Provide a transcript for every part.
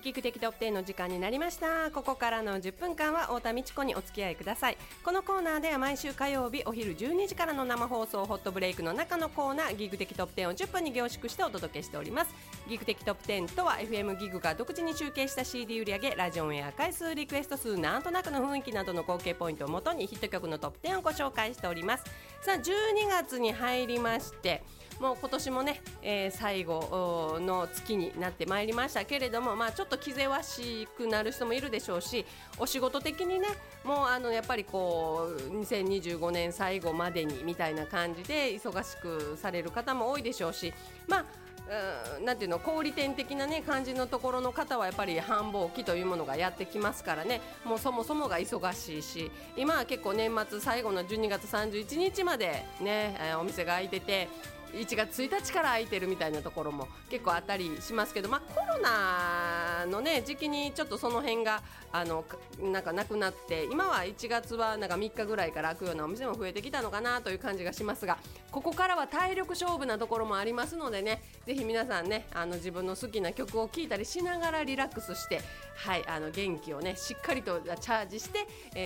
ギク的トップ10の時間になりました。ここからの10分間は太田美智子にお付き合いください。このコーナーでは毎週火曜日お昼12時からの生放送ホットブレイクの中のコーナー、ギグ的トップ10を10分に凝縮してお届けしております。ギグ的トップ10とは FM ギグが独自に集計した CD 売上、ラジオンエア回数、リクエスト数、なんとなくの雰囲気などの合計ポイントをもとにヒット曲のトップ10をご紹介しております。さあ12月に入りまして、もう今年もね、最後の月になってまいりましたけれども、ちょっと気ぜわしくなる人もいるでしょうし、お仕事的にね、もうやっぱりこう2025年最後までにみたいな感じで忙しくされる方も多いでしょうし、なんていうの、小売店的な、ね、感じのところの方はやっぱり繁忙期というものがやってきますからね、もうそもそもが忙しいし、今は結構年末最後の12月31日まで、ね、お店が開いてて、1月1日から空いてるみたいなところも結構あったりしますけど、コロナの、ね、時期にちょっとその辺がなんかなくなって、今は1月はなんか3日ぐらいから開くようなお店も増えてきたのかなという感じがしますが、ここからは体力勝負なところもありますのでね、ぜひ皆さんね、自分の好きな曲を聴いたりしながらリラックスして、はい、元気をねしっかりとチャージして、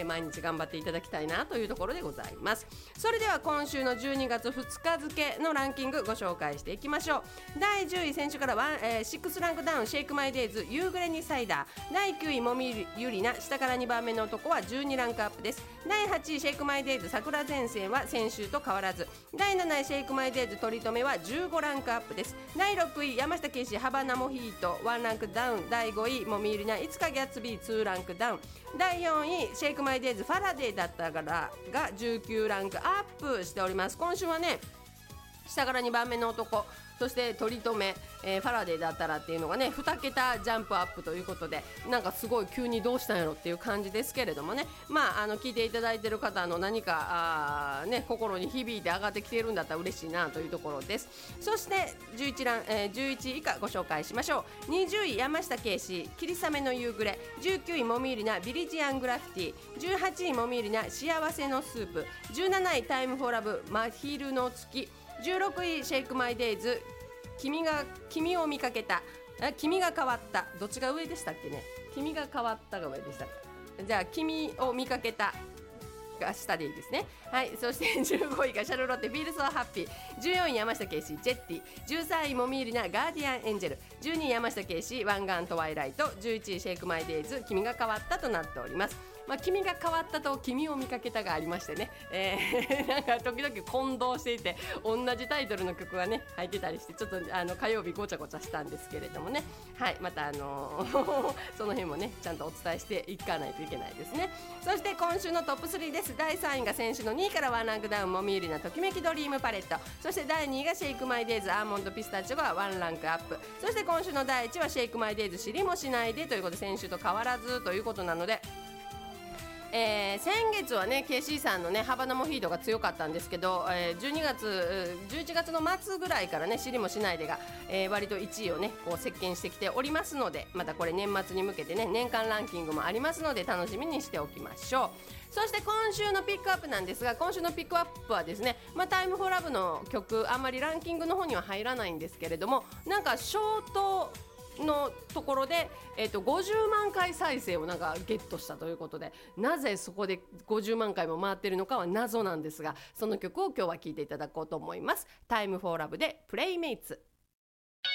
毎日頑張っていただきたいなというところでございます。それでは今週の12月2日付のランキングご紹介していきましょう。第10位、先週から6ランクダウン、シェイクマイデイズ夕暮れにサイダー。第9位、もみゆりな下から2番目の男は12ランクアップです。第8位、シェイクマイデイズ桜前線は先週と変わらず。第7位、シェイクマイデイズ取り留めは15ランクアップです。第6位、山下圭司ハバナモヒート1ランクダウン。第5位、もみゆりないつかギャッツビー2ランクダウン。第4位、シェイクマイデイズファラデーだったからが19ランクアップしております。今週はね、下から2番目の男、そして取り留め、ファラデーだったらっていうのがね2桁ジャンプアップということで、なんかすごい急にどうしたんやろっていう感じですけれどもね、聞いていただいている方の何か心に響いて上がってきているんだったら嬉しいなというところです。そして11位以下ご紹介しましょう。20位、山下圭司霧雨の夕暮れ。19位、もみゆりなビリジアングラフィティ。18位、もみゆりな幸せのスープ。17位、タイムフォーラブ真昼の月。16位、シェイクマイデイズ君を見かけた、君が変わった、どっちが上でしたっけね。君が変わったが上でした。じゃあ君を見かけたが下でいいですね。はい、そして15位がシャルロッテフィールソーハッピー。14位、山下圭司ジェッティ。13位、もみゆりなガーディアンエンジェル。12位、山下圭司湾岸トワイライト。11位、シェイクマイデイズ君が変わったとなっております。君が変わったと君を見かけたがありましてね、なんか時々混同していて同じタイトルの曲がね入ってたりして、ちょっと火曜日ごちゃごちゃしたんですけれどもね、はい、またその辺もねちゃんとお伝えしていかないといけないですね。そして今週のトップ3です。第3位が先週の2位からワンランクダウン、もみゆりなときめきドリームパレット。そして第2位がシェイクマイデイズアーモンドピスタチオがワンランクアップ。そして今週の第1位はシェイクマイデイズ知りもしないでということで、先週と変わらずということなので、先月はね KC さんのねハバナモヒートが強かったんですけど、11月の末ぐらいからね知りもしないでが、割と1位をねこう席巻してきておりますので、またこれ年末に向けてね年間ランキングもありますので楽しみにしておきましょう。そして今週のピックアップなんですが、今週のピックアップはですね、タイムフォーラブの曲あんまりランキングの方には入らないんですけれども、なんかショートのところで、50万回再生をなんかゲットしたということで、なぜそこで50万回も回ってるのかは謎なんですが、その曲を今日は聴いていただこうと思います。タイムフォーラブでプレイメイツ。